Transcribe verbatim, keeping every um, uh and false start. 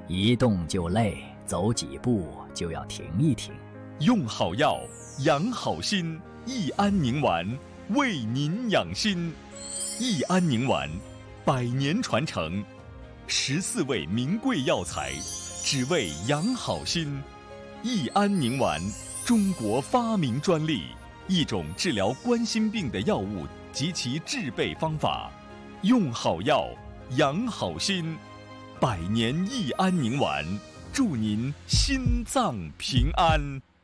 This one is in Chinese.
一动就累，走几步就要停一停。 用好药，养好心，益安宁丸为您养心。益安宁丸，百年传承，十四味名贵药材，只为养好心。益安宁丸，中国发明专利，一种治疗冠心病的药物及其制备方法。用好药，养好心，百年益安宁丸，祝您心脏平安。